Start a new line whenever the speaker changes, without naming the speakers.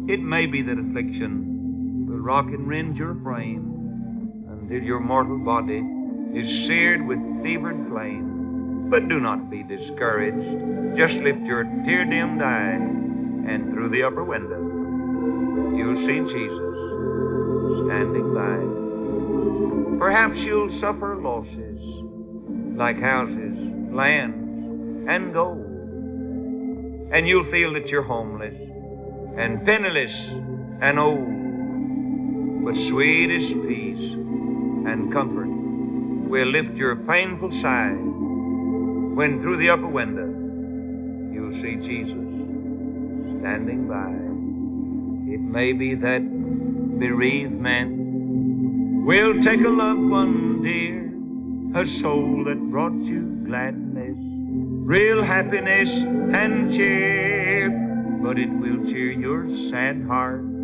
It may be that affliction will rock and rend your frame until your mortal body is seared with fevered flame. But do not be discouraged. Just lift your tear-dimmed eye, and through the upper window, you'll see Jesus standing by. Perhaps you'll suffer losses like houses, lands, and gold. And you'll feel that you're homeless and penniless and old. But sweetest peace and comfort will lift your painful sigh when through the upper window you'll see Jesus standing by. It may be that bereaved man will take a loved one dear, a soul that brought you gladness, real happiness and cheer. But it will cheer your sad heart